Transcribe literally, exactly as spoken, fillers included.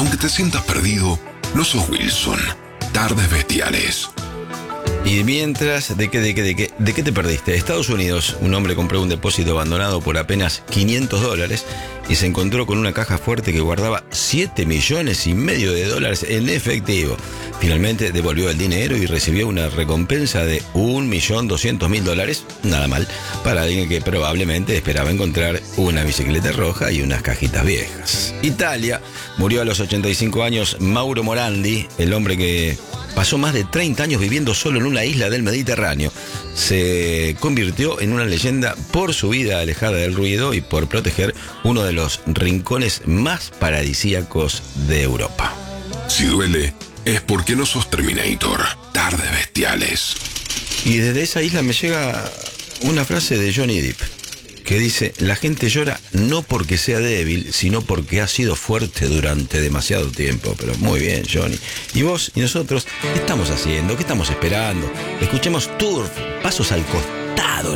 Aunque te sientas perdido, no sos Wilson. Tardes Bestiales. Y mientras, ¿de qué, de qué, de qué, de qué te perdiste? Estados Unidos, un hombre compró un depósito abandonado por apenas quinientos dólares y se encontró con una caja fuerte que guardaba siete millones y medio de dólares en efectivo. Finalmente devolvió el dinero y recibió una recompensa de un millón doscientos mil dólares, nada mal, para alguien que probablemente esperaba encontrar una bicicleta roja y unas cajitas viejas. Italia, murió a los ochenta y cinco años Mauro Morandi, el hombre que pasó más de treinta años viviendo solo en una isla del Mediterráneo. Se convirtió en una leyenda por su vida alejada del ruido y por proteger uno de los rincones más paradisíacos de Europa. Si duele, es porque no sos Terminator. Tardes Bestiales. Y desde esa isla me llega una frase de Johnny Depp que dice: la gente llora no porque sea débil, sino porque ha sido fuerte durante demasiado tiempo. Pero muy bien, Johnny. Y vos y nosotros, ¿qué estamos haciendo? ¿Qué estamos esperando? Escuchemos Turf, Pasos al Costado.